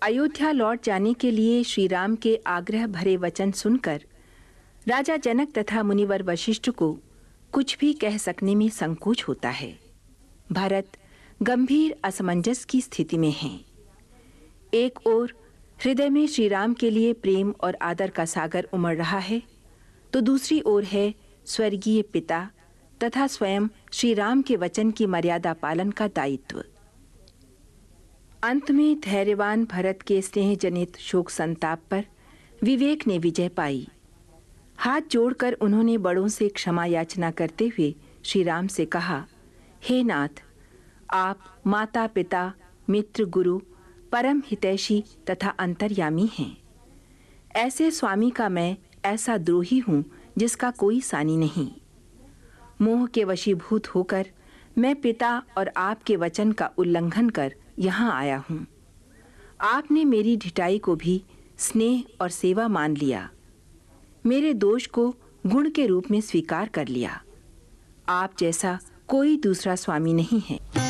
अयोध्या लौट जाने के लिए श्री राम के आग्रह भरे वचन सुनकर राजा जनक तथा मुनिवर वशिष्ठ को कुछ भी कह सकने में संकोच होता है। भरत गंभीर असमंजस की स्थिति में हैं। एक ओर हृदय में श्री राम के लिए प्रेम और आदर का सागर उमड़ रहा है, तो दूसरी ओर है स्वर्गीय पिता तथा स्वयं श्री राम के वचन की मर्यादा पालन का दायित्व। अंत में धैर्यवान भरत के स्नेह जनित शोक संताप पर विवेक ने विजय पाई। हाथ जोड़कर उन्होंने बड़ों से क्षमा याचना करते हुए श्री राम से कहा, हे नाथ, आप माता पिता मित्र गुरु परम हितैषी तथा अंतर्यामी हैं। ऐसे स्वामी का मैं ऐसा द्रोही हूँ जिसका कोई सानी नहीं। मोह के वशीभूत होकर मैं पिता और आपके वचन का उल्लंघन कर यहाँ आया हूँ। आपने मेरी ढिठाई को भी स्नेह और सेवा मान लिया, मेरे दोष को गुण के रूप में स्वीकार कर लिया। आप जैसा कोई दूसरा स्वामी नहीं है।